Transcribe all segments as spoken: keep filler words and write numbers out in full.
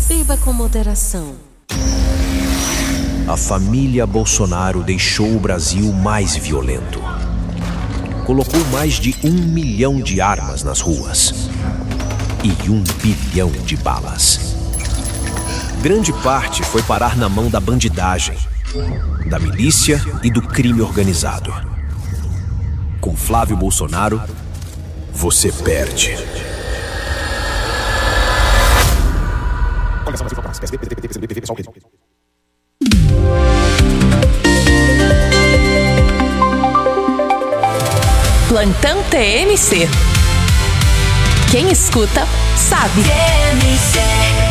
Beba com moderação. A família Bolsonaro deixou o Brasil mais violento. Colocou mais de um milhão de armas nas ruas e um bilhão de balas. Grande parte foi parar na mão da bandidagem, da milícia e do crime organizado. Com Flávio Bolsonaro, você perde. Plantão T M C. Quem escuta, sabe. T M C.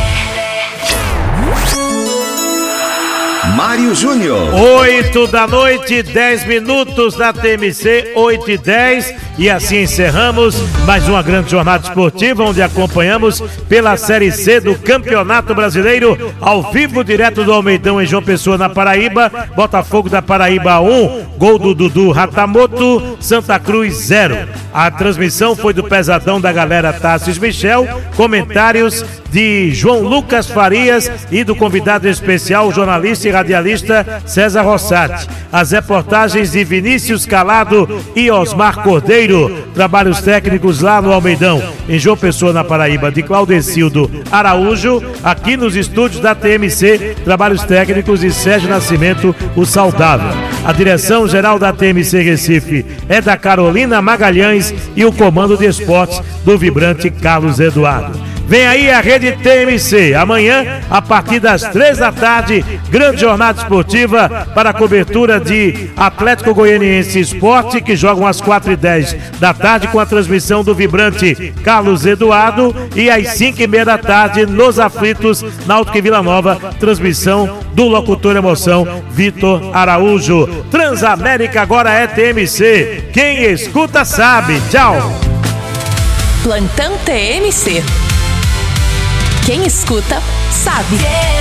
Mário Júnior. Oito da noite, dez minutos da T M C, oito e dez. E assim encerramos mais uma grande jornada esportiva, onde acompanhamos pela Série C do Campeonato Brasileiro, ao vivo, direto do Almeidão, em João Pessoa, na Paraíba. Botafogo da Paraíba um, gol do Dudu Ratamoto, Santa Cruz zero. A transmissão foi do pesadão da galera Tassis Michel, comentários de João Lucas Farias e do convidado especial, o jornalista e radialista César Rossati. As reportagens de Vinícius Calado e Osmar Cordeiro. Trabalhos técnicos lá no Almeidão, em João Pessoa, na Paraíba, de Claudecildo Araújo. Aqui nos estúdios da T M C, trabalhos técnicos de Sérgio Nascimento, o saudável. A direção geral da T M C Recife é da Carolina Magalhães e o comando de esportes do vibrante Carlos Eduardo. Vem aí a Rede T M C, amanhã, a partir das três da tarde, grande jornada esportiva para a cobertura de Atlético Goianiense Esporte, que jogam às quatro e dez da tarde, com a transmissão do vibrante Carlos Eduardo, e às cinco e meia da tarde, nos aflitos, Náutico e Vila Nova, transmissão do locutor Emoção, Vitor Araújo. Transamérica agora é T M C, quem escuta sabe. Tchau. Plantão T M C. Quem escuta, sabe.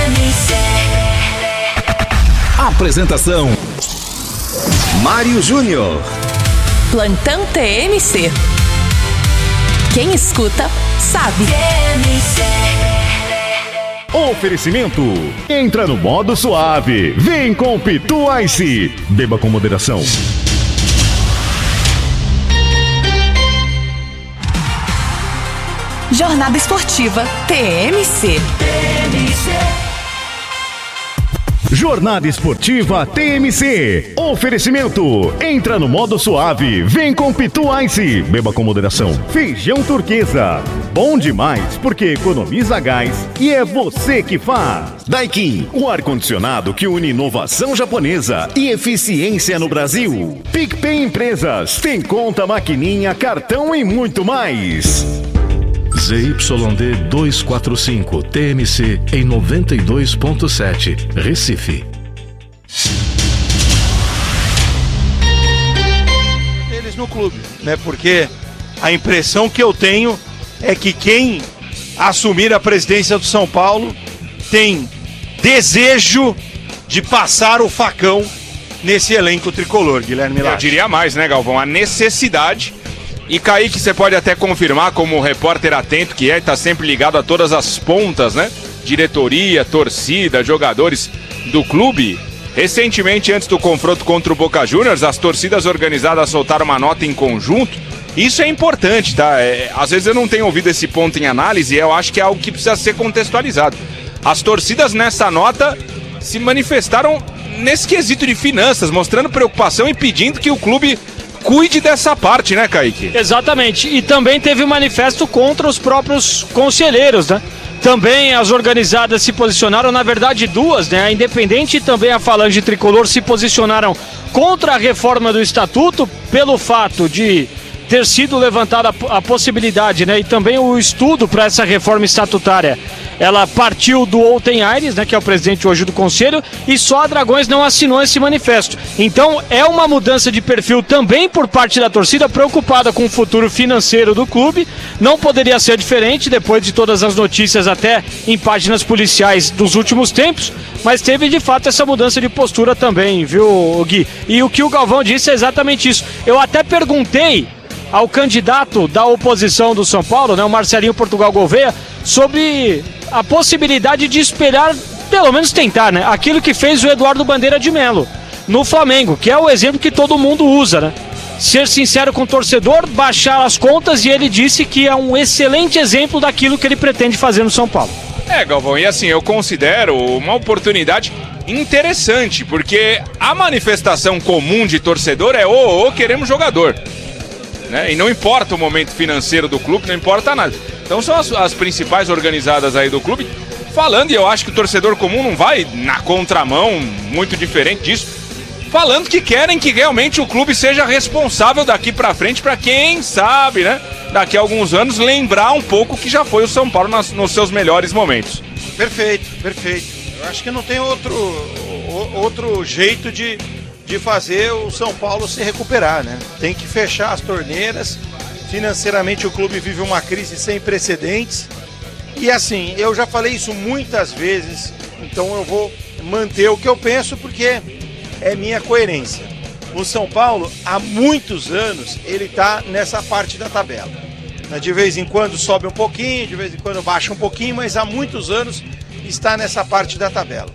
Apresentação: Mário Júnior. Plantão T M C. Quem escuta, sabe. Oferecimento: entra no modo suave. Vem com o Pitu Ice. Beba com moderação. Jornada Esportiva T M C. Jornada Esportiva T M C. Oferecimento: entra no modo suave. Vem com Pitu Ice. Beba com moderação. Feijão Turquesa. Bom demais porque economiza gás e é você que faz. Daikin, o ar-condicionado que une inovação japonesa e eficiência no Brasil. PicPay Empresas. Tem conta, maquininha, cartão e muito mais. Z Y D duzentos e quarenta e cinco, T M C em noventa e dois ponto sete, Recife. Eles no clube, né? Porque a impressão que eu tenho é que quem assumir a presidência do São Paulo tem desejo de passar o facão nesse elenco tricolor, Guilherme Lage. Eu diria mais, né, Galvão? A necessidade. E Kaique, você pode até confirmar, como repórter atento que é, está sempre ligado a todas as pontas, né? Diretoria, torcida, jogadores do clube. Recentemente, antes do confronto contra o Boca Juniors, as torcidas organizadas soltaram uma nota em conjunto. Isso é importante, tá? É, às vezes eu não tenho ouvido esse ponto em análise e eu acho que é algo que precisa ser contextualizado. As torcidas nessa nota se manifestaram nesse quesito de finanças, mostrando preocupação e pedindo que o clube cuide dessa parte, né, Kaique? Exatamente, e também teve um manifesto contra os próprios conselheiros, né? Também as organizadas se posicionaram, na verdade duas, né? A Independente e também a Falange Tricolor se posicionaram contra a reforma do estatuto pelo fato de ter sido levantada a possibilidade, né? E também o estudo para essa reforma estatutária. Ela partiu do Outen Aires, né, que é o presidente hoje do Conselho, e só a Dragões não assinou esse manifesto. Então é uma mudança de perfil também por parte da torcida, preocupada com o futuro financeiro do clube. Não poderia ser diferente depois de todas as notícias, até em páginas policiais dos últimos tempos, mas teve de fato essa mudança de postura também, viu, Gui? E o que o Galvão disse é exatamente isso. Eu até perguntei ao candidato da oposição do São Paulo, né, o Marcelinho Portugal Gouveia, sobre a possibilidade de espelhar, pelo menos tentar, né? Aquilo que fez o Eduardo Bandeira de Melo no Flamengo, que é o exemplo que todo mundo usa, né? Ser sincero com o torcedor, baixar as contas, e ele disse que é um excelente exemplo daquilo que ele pretende fazer no São Paulo. É, Galvão, e assim, eu considero uma oportunidade interessante, porque a manifestação comum de torcedor é ô, ô, queremos jogador, né? E não importa o momento financeiro do clube, não importa nada. Então são as, as principais organizadas aí do clube falando, e eu acho que o torcedor comum não vai na contramão, muito diferente disso, falando que querem que realmente o clube seja responsável daqui pra frente, pra quem sabe, né, daqui a alguns anos lembrar um pouco que já foi o São Paulo nas, nos seus melhores momentos. Perfeito, perfeito. Eu acho que não tem outro, outro jeito de, de fazer o São Paulo se recuperar, né? Tem que fechar as torneiras. Financeiramente o clube vive uma crise sem precedentes. E assim, eu já falei isso muitas vezes, então eu vou manter o que eu penso porque é minha coerência. O São Paulo, há muitos anos, ele está nessa parte da tabela. De vez em quando sobe um pouquinho, de vez em quando baixa um pouquinho, mas há muitos anos está nessa parte da tabela.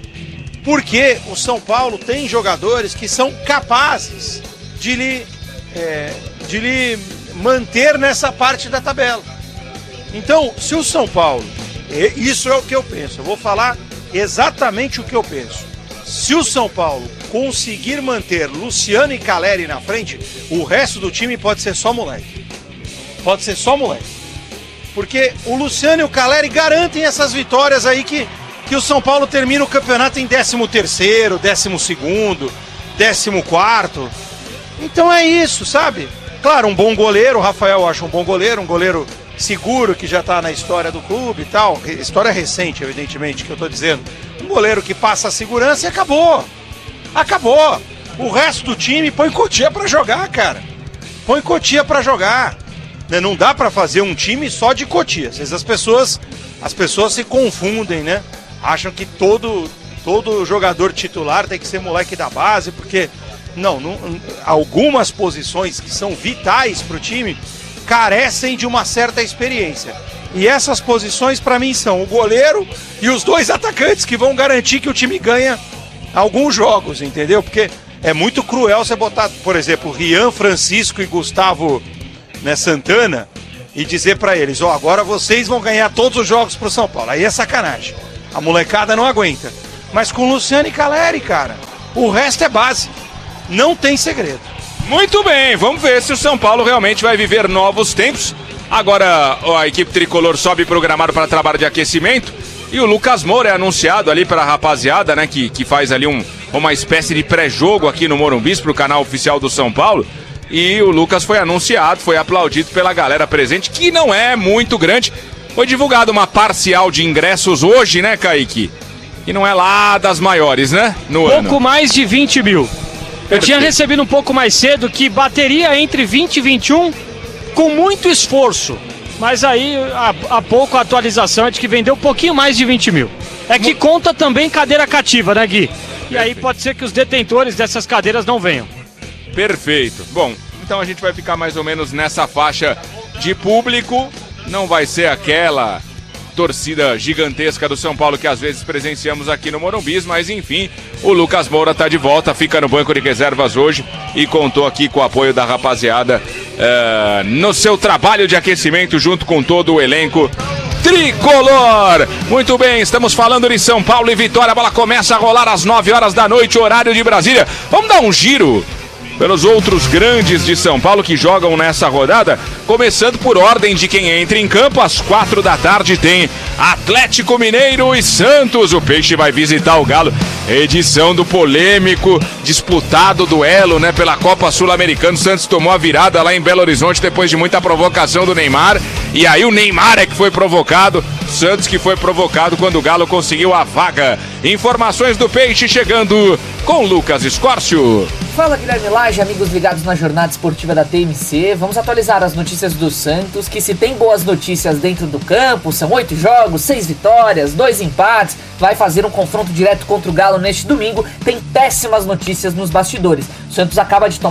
Porque o São Paulo tem jogadores que são capazes de lhe, é, de lhe manter nessa parte da tabela. Então, se o São Paulo, isso é o que eu penso, eu vou falar exatamente o que eu penso. Se o São Paulo conseguir manter Luciano e Caleri na frente, o resto do time pode ser só moleque. Pode ser só moleque. Porque o Luciano e o Caleri garantem essas vitórias aí que, que o São Paulo termina o campeonato em décimo terceiro, décimo segundo, décimo quarto. Então é isso, sabe? Claro, um bom goleiro, o Rafael eu acho um bom goleiro, um goleiro seguro que já tá na história do clube e tal. História recente, evidentemente, que eu tô dizendo. Um goleiro que passa a segurança e acabou. Acabou. O resto do time põe Cotia pra jogar, cara. Põe Cotia pra jogar. Não dá pra fazer um time só de Cotia. As pessoas, as pessoas se confundem, né? Acham que todo, todo jogador titular tem que ser moleque da base, porque não, não, algumas posições que são vitais pro time carecem de uma certa experiência. E essas posições pra mim são o goleiro e os dois atacantes que vão garantir que o time ganha alguns jogos, entendeu? Porque é muito cruel você botar, por exemplo, Rian, Francisco e Gustavo, né, Santana, e dizer pra eles, ó, oh, agora vocês vão ganhar todos os jogos pro São Paulo. Aí é sacanagem. A molecada não aguenta. Mas com Luciano e Caleri, cara, o resto é base. Não tem segredo. Muito bem, vamos ver se o São Paulo realmente vai viver novos tempos. Agora a equipe tricolor sobe programado para trabalho de aquecimento. E o Lucas Moura é anunciado ali para a rapaziada, né, que, que faz ali um, uma espécie de pré-jogo aqui no Morumbi para o canal oficial do São Paulo. E o Lucas foi anunciado, foi aplaudido pela galera presente, que não é muito grande. Foi divulgada uma parcial de ingressos hoje, né, Kaique? E não é lá das maiores, né? No pouco ano. mais de vinte mil. Eu tinha recebido um pouco mais cedo que bateria entre vinte e vinte e um com muito esforço. Mas aí, há, há pouco a atualização é de que vendeu um pouquinho mais de vinte mil. É que conta também cadeira cativa, né, Gui? E aí pode ser que os detentores dessas cadeiras não venham. Perfeito. Bom, então a gente vai ficar mais ou menos nessa faixa de público. Não vai ser aquela torcida gigantesca do São Paulo que às vezes presenciamos aqui no Morumbi, mas enfim, o Lucas Moura tá de volta, fica no banco de reservas hoje e contou aqui com o apoio da rapaziada uh, no seu trabalho de aquecimento junto com todo o elenco tricolor. Muito bem, estamos falando de São Paulo e Vitória. A bola começa a rolar às nove horas da noite, horário de Brasília. Vamos dar um giro pelos outros grandes de São Paulo que jogam nessa rodada, começando por ordem de quem entra em campo. Às quatro da tarde tem Atlético Mineiro e Santos. O Peixe vai visitar o Galo, edição do polêmico, disputado duelo, né, pela Copa Sul-Americana. O Santos tomou a virada lá em Belo Horizonte depois de muita provocação do Neymar, e aí o Neymar é que foi provocado, Santos que foi provocado quando o Galo conseguiu a vaga. Informações do Peixe chegando com Lucas Escórcio. Fala, Guilherme Lage, amigos ligados na jornada esportiva da T M C. Vamos atualizar as notícias do Santos, que se tem boas notícias dentro do campo, são oito jogos, seis vitórias, dois empates, vai fazer um confronto direto contra o Galo neste domingo. Tem péssimas notícias nos bastidores. O Santos acaba de tomar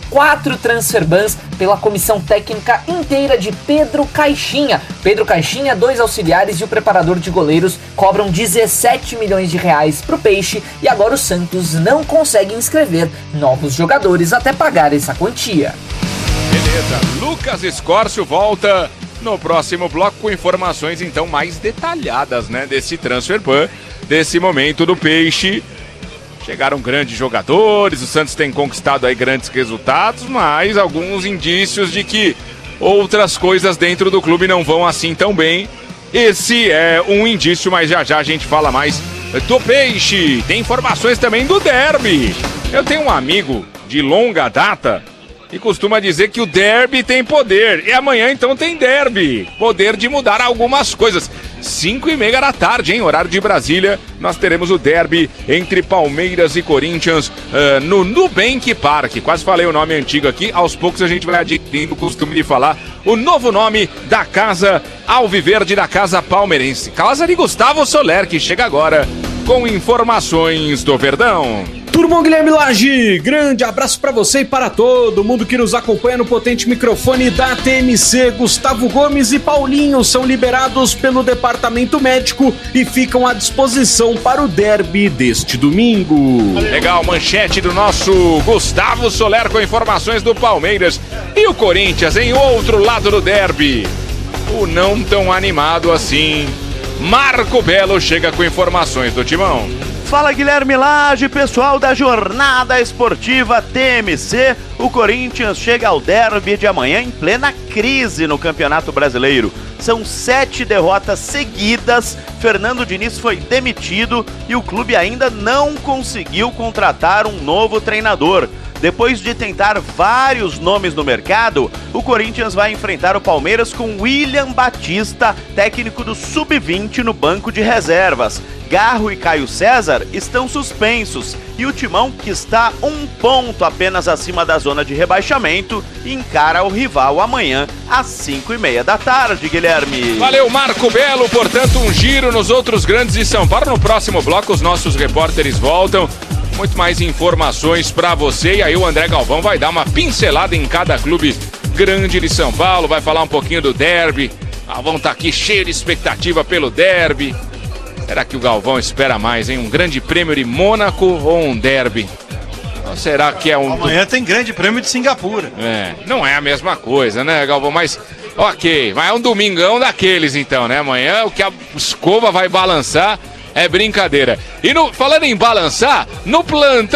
quatro transfer bans pela comissão técnica inteira de Pedro Caixinha. Pedro Caixinha, dois auxiliares e o preparador de goleiros cobram dezessete milhões de reais pro Peixe e agora o Santos não consegue inscrever novos jogadores até pagar essa quantia. Beleza, Lucas Escórcio volta no próximo bloco com informações então mais detalhadas, né, desse transfer ban, desse momento do Peixe. Chegaram grandes jogadores, o Santos tem conquistado aí grandes resultados, mas alguns indícios de que outras coisas dentro do clube não vão assim tão bem. Esse é um indício, mas já já a gente fala mais do Peixe. Tem informações também do derby. Eu tenho um amigo de longa data e costuma dizer que o derby tem poder. E amanhã então tem derby. Poder de mudar algumas coisas. cinco e meia da tarde, hein? Horário de Brasília. Nós teremos o derby entre Palmeiras e Corinthians uh, no Nubank Park. Quase falei o nome antigo aqui. Aos poucos a gente vai adquirindo o costume de falar o novo nome da casa alviverde, da casa palmeirense. Casa de Gustavo Soler, que chega agora com informações do Verdão. Tudo bom, Guilherme Lage? Grande abraço para você e para todo mundo que nos acompanha no potente microfone da T M C. Gustavo Gomes e Paulinho são liberados pelo departamento médico e ficam à disposição para o derby deste domingo. Legal, manchete do nosso Gustavo Soler com informações do Palmeiras. E o Corinthians em outro lado do derby. O não tão animado assim. Marco Belo chega com informações do Timão. Fala, Guilherme Lage, pessoal da Jornada Esportiva T M C. O Corinthians chega ao derby de amanhã em plena crise no Campeonato Brasileiro. São sete derrotas seguidas, Fernando Diniz foi demitido e o clube ainda não conseguiu contratar um novo treinador. Depois de tentar vários nomes no mercado, o Corinthians vai enfrentar o Palmeiras com William Batista, técnico do sub vinte no banco de reservas. Garro e Caio César estão suspensos e o Timão, que está um ponto apenas acima da zona de rebaixamento, encara o rival amanhã às cinco e meia da tarde, Guilherme. Valeu, Marco Belo. Portanto, um giro nos outros grandes de São Paulo. No próximo bloco, os nossos repórteres voltam. Muito mais informações para você. E aí o André Galvão vai dar uma pincelada em cada clube grande de São Paulo. Vai falar um pouquinho do derby. Galvão tá aqui cheio de expectativa pelo derby. Será que o Galvão espera mais, hein? Um grande prêmio de Mônaco ou um derby? Ou será que é um... Amanhã tem grande prêmio de Singapura. É, não é a mesma coisa, né, Galvão? Mas, ok, mas é um domingão daqueles então, né? Amanhã o que a escova vai balançar é brincadeira. E no, falando em balançar, no plantão